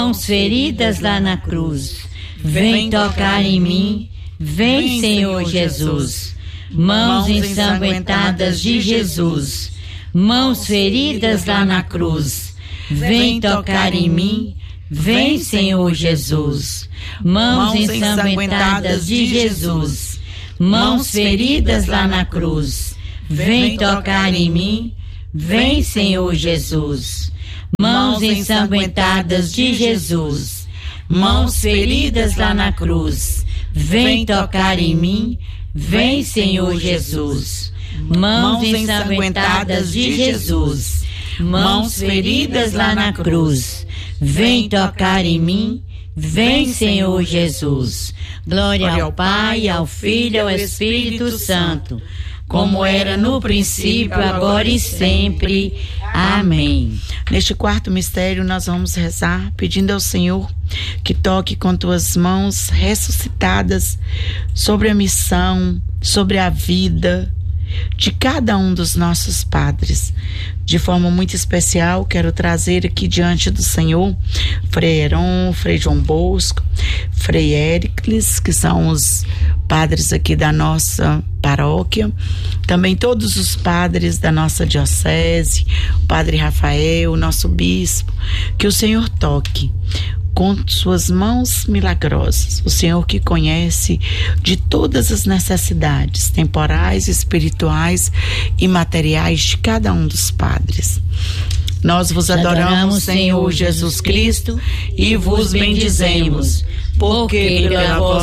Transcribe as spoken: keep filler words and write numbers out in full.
mãos feridas lá na cruz, vem tocar em mim, vem, Senhor Jesus. Mãos ensanguentadas de Jesus, mãos feridas lá na cruz, vem tocar em mim, vem, Senhor Jesus. Mãos ensanguentadas de Jesus, mãos feridas lá na cruz, vem tocar em mim, vem, Senhor Jesus. Mãos ensanguentadas de Jesus, mãos feridas lá na cruz, vem tocar em mim, vem, Senhor Jesus. Mãos ensanguentadas de Jesus, mãos feridas lá na cruz, vem tocar em mim, vem, Senhor Jesus. Glória ao Pai, ao Filho e ao Espírito Santo, como era no princípio, agora e sempre. Amém. Neste quarto mistério nós vamos rezar pedindo ao Senhor que toque com tuas mãos ressuscitadas sobre a missão, sobre a vida de cada um dos nossos padres. De forma muito especial, quero trazer aqui diante do Senhor Frei Heron, Frei João Bosco, Frei Éricles, que são os padres aqui da nossa paróquia, também todos os padres da nossa diocese, o Padre Rafael, o nosso bispo, que o Senhor toque com suas mãos milagrosas, o Senhor que conhece de todas as necessidades temporais, espirituais e materiais de cada um dos padres. Nós vos adoramos, Senhor Jesus Cristo, e vos bendizemos, porque pela vossa